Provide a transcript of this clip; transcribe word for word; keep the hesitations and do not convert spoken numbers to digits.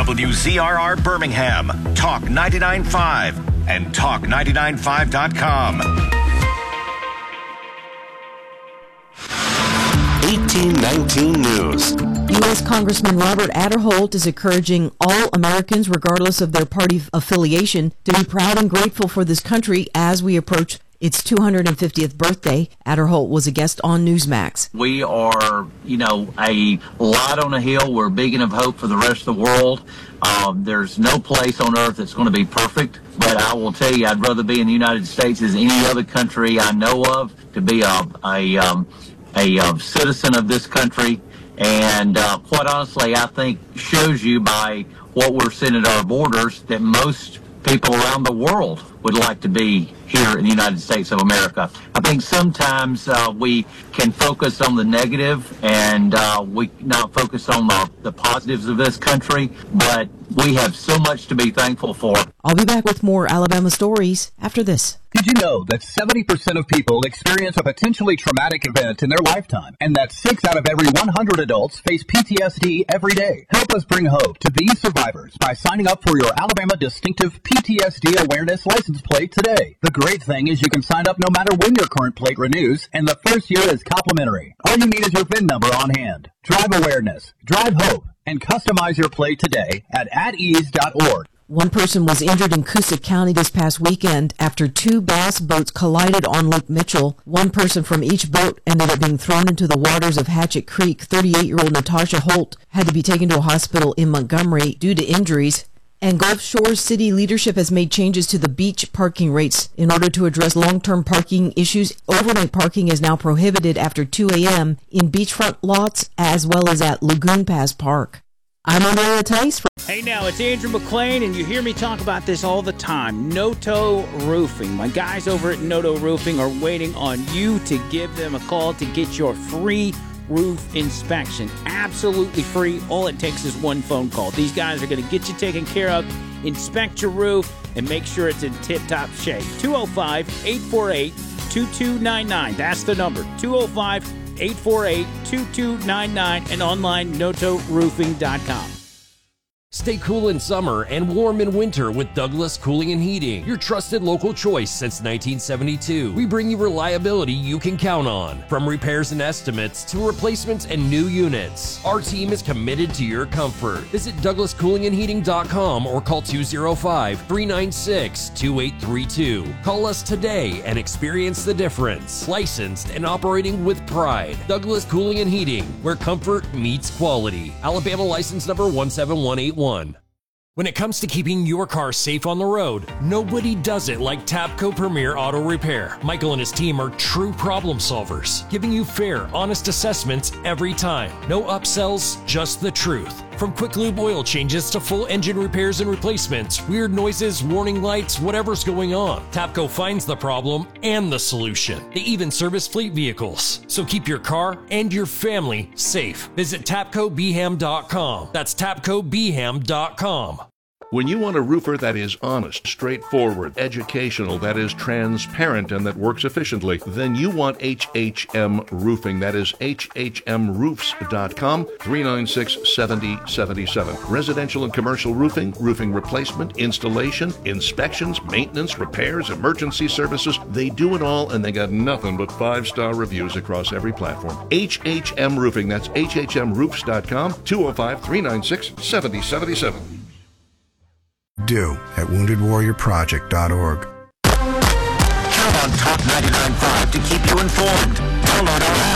W Z R R Birmingham, Talk ninety-nine point five, and talk ninety-nine five dot com. eighteen nineteen News. U S Congressman Robert Aderholt is encouraging all Americans, regardless of their party affiliation, to be proud and grateful for this country as we approach its two hundred fiftieth birthday. Aderholt was a guest on Newsmax. We are, you know, a light on a hill. We're beacon of hope for the rest of the world. Um, there's no place on earth that's going to be perfect, but I will tell you, I'd rather be in the United States as any other country I know of, to be a, a, um, a, a citizen of this country. And uh, quite honestly, I think shows you by what we're seeing at our borders that most people around the world would like to be here in the United States of America. I think sometimes uh, we can focus on the negative and uh, we not focus on the, the positives of this country, but we have so much to be thankful for. I'll be back with more Alabama stories after this. Did you know that seventy percent of people experience a potentially traumatic event in their lifetime, and that six out of every one hundred adults face P T S D every day? Help us bring hope to these survivors by signing up for your Alabama Distinctive P T S D Awareness License Plate today. The great thing is you can sign up no matter when your current plate renews, and the first year is complimentary. All you need is your V I N number on hand. Drive awareness, drive hope, and customize your plate today at at ease dot org. One person was injured in Coosa County this past weekend after two bass boats collided on Lake Mitchell. One person from each boat ended up being thrown into the waters of Hatchet Creek. thirty-eight-year-old Natasha Holt had to be taken to a hospital in Montgomery due to injuries. And Gulf Shores city leadership has made changes to the beach parking rates in order to address long-term parking issues. Overnight parking is now prohibited after two a.m. in beachfront lots as well as at Lagoon Pass Park. I'm Andrea Tice. For- hey now, it's Andrew McClain, and you hear me talk about this all the time. Noto Roofing. My guys over at Noto Roofing are waiting on you to give them a call to get your free roof inspection. Absolutely free. All it takes is one phone call. These guys are going to get you taken care of, inspect your roof, and make sure it's in tip-top shape. two oh five, eight four eight, two two nine nine. That's the number. two oh five, eight four eight, two two nine nine and online noto roofing dot com. Stay cool in summer and warm in winter with Douglas Cooling and Heating, your trusted local choice since nineteen seventy-two. We bring you reliability you can count on, from repairs and estimates to replacements and new units. Our team is committed to your comfort. Visit douglas cooling and heating dot com or call two oh five, three nine six, two eight three two. Call us today and experience the difference. Licensed and operating with pride. Douglas Cooling and Heating, where comfort meets quality. Alabama license number one seven one eight one. When it comes to keeping your car safe on the road, nobody does it like Tapco Premier Auto Repair. Michael and his team are true problem solvers, giving you fair, honest assessments every time. No upsells, just the truth. From quick lube oil changes to full engine repairs and replacements, weird noises, warning lights, whatever's going on, Tapco finds the problem and the solution. They even service fleet vehicles. So keep your car and your family safe. Visit tapco b ham dot com. That's tapco b ham dot com. When you want a roofer that is honest, straightforward, educational, that is transparent, and that works efficiently, then you want H H M Roofing. That is H H M roofs dot com, three nine six, seven oh seven seven. Residential and commercial roofing, roofing replacement, installation, inspections, maintenance, repairs, emergency services. They do it all, and they got nothing but five-star reviews across every platform. H H M Roofing. That's H H M roofs dot com, two oh five, three nine six, seven oh seven seven. Do at wounded warrior project dot org. Count on Talk ninety-nine point five to keep you informed. Download our app.